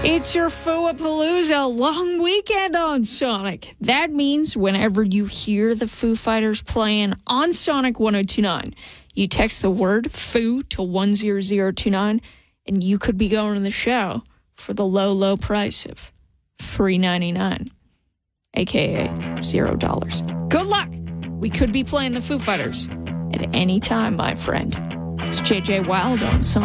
It's your Foo-a-Palooza long weekend on Sonic. That means whenever you hear the Foo Fighters playing on Sonic 1029, you text the word Foo to 10029, and you could be going to the show for the low, low price of $3.99, a.k.a. $0. Good luck! We could be playing the Foo Fighters at any time, my friend. It's JJ Wild on Sonic.